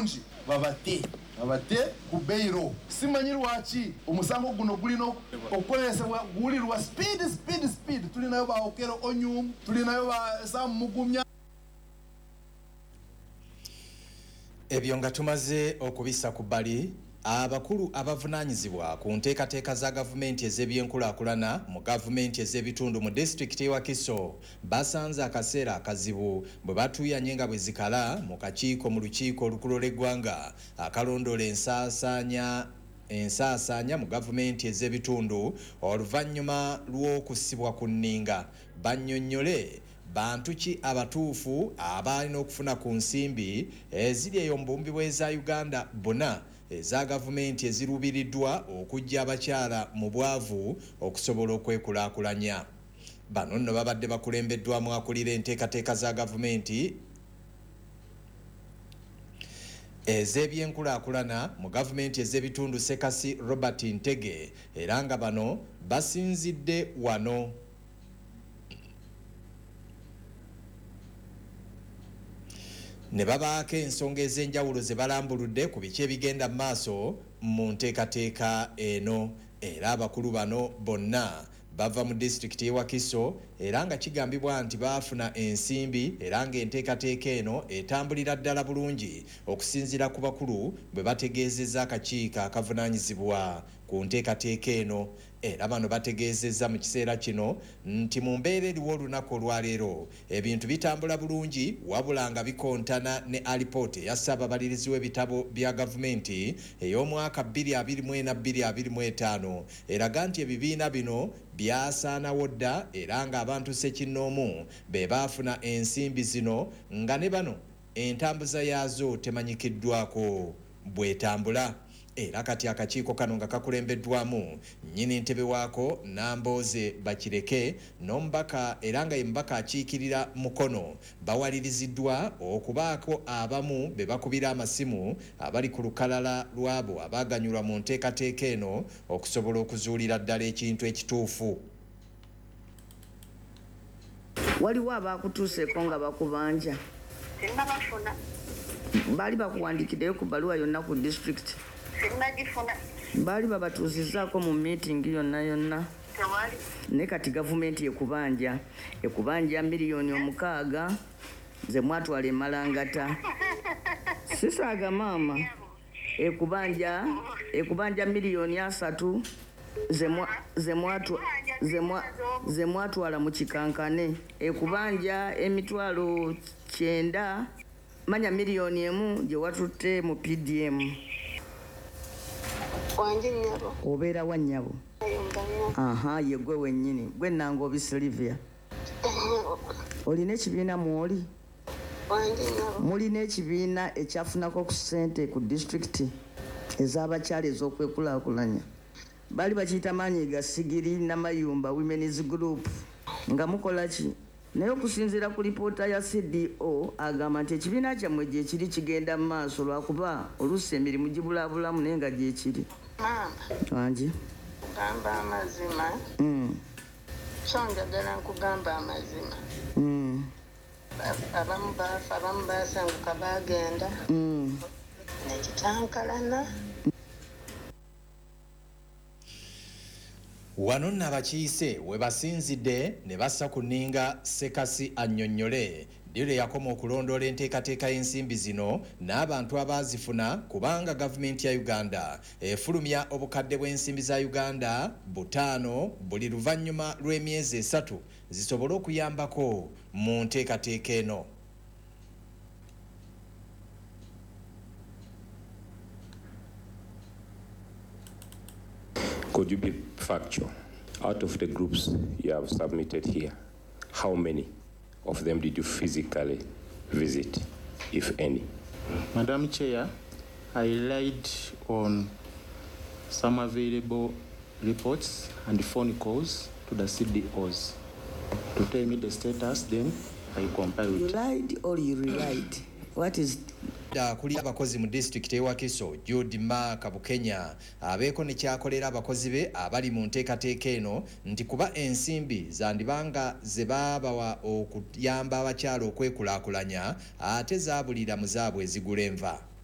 bulungi babate ku beiro simanyi lwaki omusango guno gulina okukolesebwa guwulirwa speed tulinayo ba Okero Onyum tulinayo ba Sam Mugumya. Ebyo nga tumaze okubisa ku bbali abakulu abavunaanyizibwa ku nteekateeka za gavumenti ez'ebyenkulaakulana mu gavumenti ez'ebitundu mu disitulikiti y'e Wakiso basanze akaseera akazibu bwe batuuyanye nga bwe zikala mu kakiiko mu lukiiko olukulu lw'eggwanga akalondoola ensaasaanya mu gavumenti ez'ebitundu oluvannyuma lw'okussibwa ku nninga bannyonnyole bantu ki abatuufu abalina okufuna ku nsimbi eziri eyo mu bumbi bw'eza Uganda bonna eza gavumenti ezirubiriddwa okujja abakyala mu bwavu okusobola okwekulaakulanya. Bano nno babadde bakulembeddwamu akulira enteekateeka za gavumenti ez'ebyenkulaakulana mu gavumenti ez'ebitundu Sekasi Robert Ntege era nga bano basinzidde wano. Ne babaako ensonga ez'enjawulo ze balambuludde ku biki ebigenda mu maaso mu nteekateeka eno era abakulu bano bonna bava mu disitulikiti y'e Wakiso era nga kigambibwa nti baafuna ensimbi era ng'enteekateeka eno etambulira ddala bulungi okusinziira ku bakulu bwe bategeezezza akakiiko akavunaanyizibwa ku nteekateeka eno era bano bategeezezza mu kiseera kino nti mu mbeera eriwo olunaku olwaleero ebintu bitambula bulungi wabula nga bikontana ne alipoota eya ssaababalirizi w'ebitabo bya gavumenti ey'omwaka 2024-2025 eraga nti ebibiina bino byasaanawo dda era ng'abantu ssekinnoomu be baafuna ensimbi zino nga ne bano entambuza yaazo temanyikiddwako bw'etambula. Era kati akakiiko kano nga kakulembeddwamu nnyini ntebe waako Nambooze Bakireke n'omubaka era nga ye mubaka akiikirira Mukono bawaliriziddwa okubaako abamu be bakubira amasimu abali ku lukalala lwabo abaaganyulwa mu nteekateeka eno okusobola okuzuulira ddala ekintu ekituufu. Waliwo abaakutuuseeko nga bakubanja baali bakuwandikiddeyo ku bbaluwa yonna ku disitulikiti baali babatuuzizzaako mu miitingi yonna naye kati gavumenti ekubanja miliyoni 6 ze mwatwala emalangata sisaaga maama ekubanja miliyoni 3 ze mwatwala mu kikankane ekubanja emitwalo 9 manya miliyoni 1 gye watutte mu PDM. Obeera wa nnyabo? Aha, ye gwe wennyini. Gwe Nangobi Silvia. Olina ekibiina mw'oli? Mulina ekibiina ekyafunako ku ssente ku disitulikiti ez'abakyala ez'okwekulaakulanya. Baali bakiyita maanyi ga Sigiri Namayumba Women's Group. Nga mukola ki? Naye okusinziira ku lipoota ya CDO agamba nti ekibiina kyammwe gye kiri kigenda mu maaso lwakuba oluusi emirimu gibulaabulamu naye nga gye kiri. Wangi kugamba amazima so njagala nkugamba amazima abamu baafa abamu baasanguka baagenda nekitankalana. Wano nno abakiise we basinzidde ne bassa ku nninga Sekasi annyonnyole diro yakoma okulondoola enteekateeka y'ensimbi zino n'abantu abaazifuna kubanga gavumenti ya Uganda efulumya obukadde bw'ensimbi za Uganda 5 buli luvannyuma lw'emyezi 3 zisobole okuyambako mu nteekateeka eno. Could you be factual? Out of the groups you have submitted here, how many of them did you physically visit, if any? Madam Chair, I relied on some available reports and phone calls to the CDOs to tell me the status, then I compare with. You lied or you relied? What is kuli abakozi mu disitulikiti y'e Wakiso Jude Kabukenya abeeko ne kyakolera abakozi be abali mu nteekateeka eno nti kuba ensimbi zandibanga ze baabawa okuyamba abakyala okwekulaakulanya ate zaabulira mu zaabwe ezigula enva.